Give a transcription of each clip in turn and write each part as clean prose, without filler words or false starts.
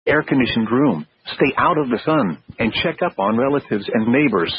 air-conditioned room, stay out of the sun, and check up on relatives and neighbors.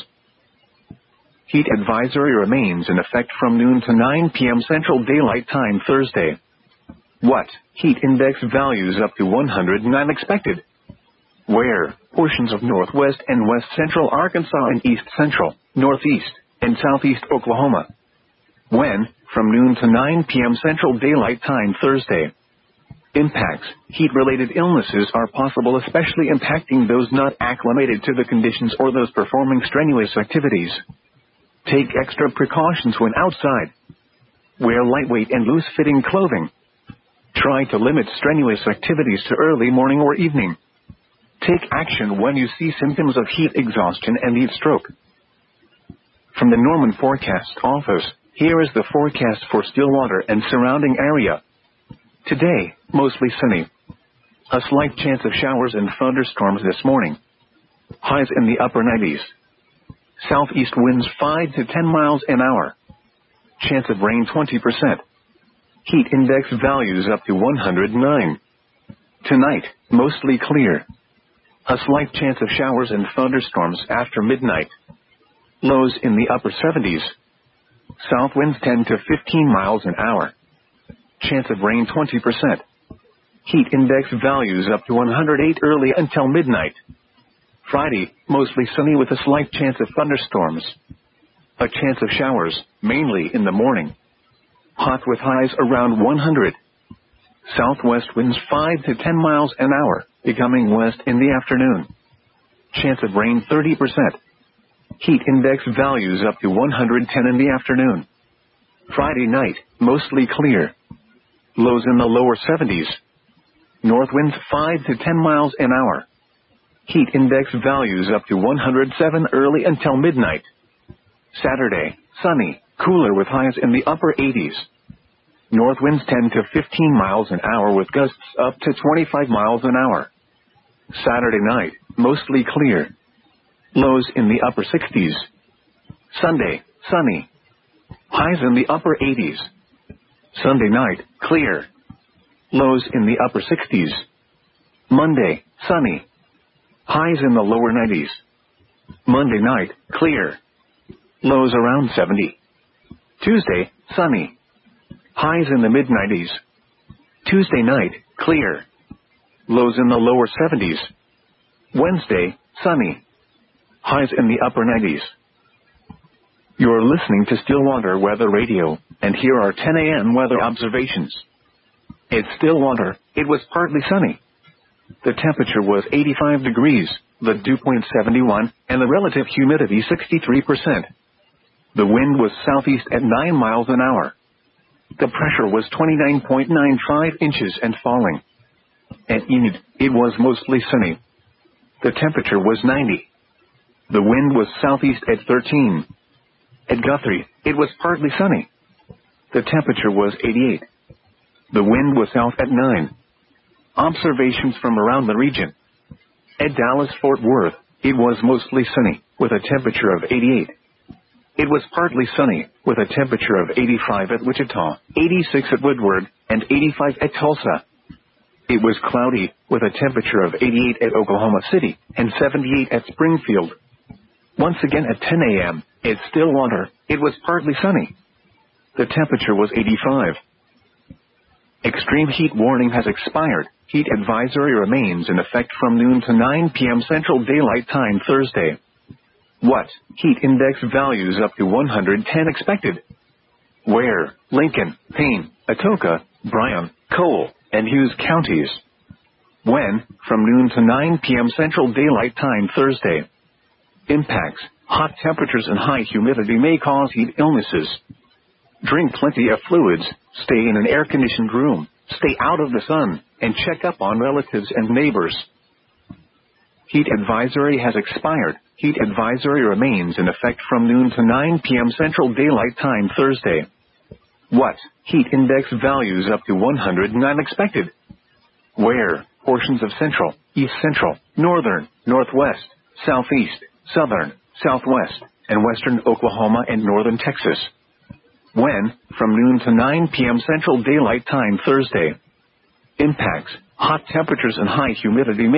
Heat advisory remains in effect from noon to 9 p.m. Central Daylight Time Thursday. What? Heat index values up to 109 expected. Where? Portions of northwest and west central Arkansas and east central, northeast, and southeast Oklahoma. When? From noon to 9 p.m. Central Daylight Time Thursday. Impacts. Heat-related illnesses are possible, especially impacting those not acclimated to the conditions or those performing strenuous activities. Take extra precautions when outside. Wear lightweight and loose-fitting clothing. Try to limit strenuous activities to early morning or evening. Take action when you see symptoms of heat exhaustion and heat stroke. From the Norman Forecast Office, here is the forecast for Stillwater and surrounding area. Today, mostly sunny. A slight chance of showers and thunderstorms this morning. Highs in the upper 90s. Southeast winds 5 to 10 miles an hour. Chance of rain 20%. Heat index values up to 109. Tonight, mostly clear. A slight chance of showers and thunderstorms after midnight. Lows in the upper 70s. South winds 10 to 15 miles an hour. Chance of rain 20%. Heat index values up to 108 early until midnight. Friday, mostly sunny with a slight chance of thunderstorms. A chance of showers, mainly in the morning. Hot with highs around 100. Southwest winds 5 to 10 miles an hour, becoming west in the afternoon. Chance of rain 30%. Heat index values up to 110 in the afternoon. Friday night, mostly clear. Lows in the lower 70s. North winds 5 to 10 miles an hour. Heat index values up to 107 early until midnight. Saturday, sunny, cooler with highs in the upper 80s. North winds 10 to 15 miles an hour with gusts up to 25 miles an hour. Saturday night, mostly clear. Lows in the upper 60s. Sunday, sunny. Highs in the upper 80s. Sunday night, clear. Lows in the upper 60s. Monday, sunny. Highs in the lower 90s. Monday night, clear. Lows around 70. Tuesday, sunny. Highs in the mid-90s. Tuesday night, clear. Lows in the lower 70s. Wednesday, sunny. Highs in the upper 90s. You're listening to Stillwater Weather Radio, and here are 10 a.m. weather observations. At Stillwater, it was partly sunny. The temperature was 85 degrees, the dew point 71, and the relative humidity 63%. The wind was southeast at 9 miles an hour. The pressure was 29.95 inches and falling. At Enid, it was mostly sunny. The temperature was 90. The wind was southeast at 13. At Guthrie, it was partly sunny. The temperature was 88. The wind was south at 9. Observations from around the region. At Dallas-Fort Worth, it was mostly sunny, with a temperature of 88. It was partly sunny, with a temperature of 85 at Wichita, 86 at Woodward, and 85 at Tulsa. It was cloudy, with a temperature of 88 at Oklahoma City, and 78 at Springfield. Once again at 10 a.m., at Stillwater, it was partly sunny. The temperature was 85. Extreme heat warning has expired. Heat advisory remains in effect from noon to 9 p.m. Central Daylight Time Thursday. What? Heat index values up to 110 expected. Where? Lincoln, Payne, Atoka, Bryan, Cole, and Hughes counties. When? From noon to 9 p.m. Central Daylight Time Thursday. Impacts. Hot temperatures and high humidity may cause heat illnesses. Drink plenty of fluids, stay in an air-conditioned room, stay out of the sun, and check up on relatives and neighbors. Heat advisory has expired. Heat advisory remains in effect from noon to 9 p.m. Central Daylight Time Thursday. What? Heat index values up to 109 expected. Where? Portions of central, east central, northern, northwest, southeast, southern, southwest, and western Oklahoma and northern Texas. When? From noon to 9 p.m. Central Daylight Time Thursday. Impacts. Hot temperatures and high humidity may